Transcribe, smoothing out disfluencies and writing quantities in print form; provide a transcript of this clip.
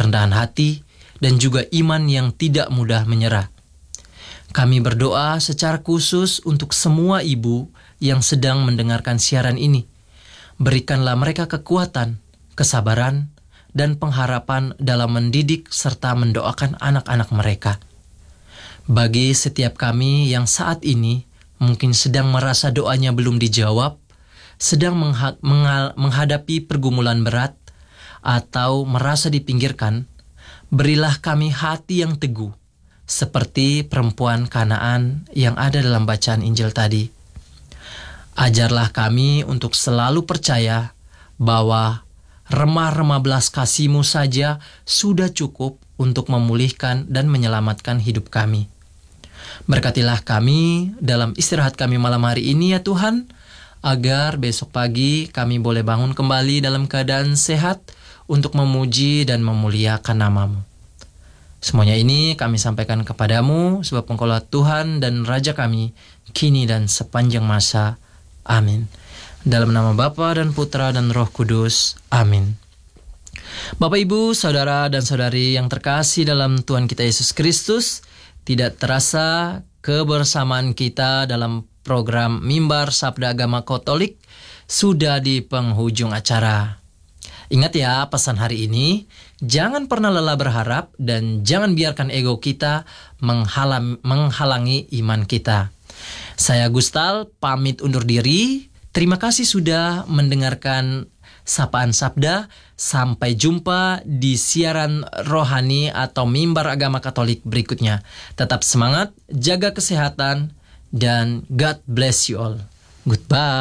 kerendahan hati, dan juga iman yang tidak mudah menyerah. Kami berdoa secara khusus untuk semua ibu yang sedang mendengarkan siaran ini. Berikanlah mereka kekuatan, kesabaran, dan pengharapan dalam mendidik serta mendoakan anak-anak mereka. Bagi setiap kami yang saat ini mungkin sedang merasa doanya belum dijawab, sedang menghadapi pergumulan berat, atau merasa dipinggirkan, berilah kami hati yang teguh, seperti perempuan Kanaan yang ada dalam bacaan Injil tadi. Ajarlah kami untuk selalu percaya bahwa remah-remah belas kasih-Mu saja sudah cukup untuk memulihkan dan menyelamatkan hidup kami. Berkatilah kami dalam istirahat kami malam hari ini ya Tuhan, agar besok pagi kami boleh bangun kembali dalam keadaan sehat untuk memuji dan memuliakan nama-Mu. Semuanya ini kami sampaikan kepadamu sebab Engkaulah Tuhan dan Raja kami, kini dan sepanjang masa. Amin. Dalam nama Bapa dan Putra dan Roh Kudus. Amin. Bapak, Ibu, Saudara dan Saudari yang terkasih dalam Tuhan kita Yesus Kristus, tidak terasa kebersamaan kita dalam program Mimbar Sabda Agama Katolik sudah di penghujung acara. Ingat ya pesan hari ini, jangan pernah lelah berharap dan jangan biarkan ego kita menghalangi iman kita. Saya Gustal pamit undur diri. Terima kasih sudah mendengarkan Sapaan Sabda. Sampai jumpa di siaran rohani atau Mimbar Agama Katolik berikutnya. Tetap semangat, jaga kesehatan, dan God bless you all. Goodbye.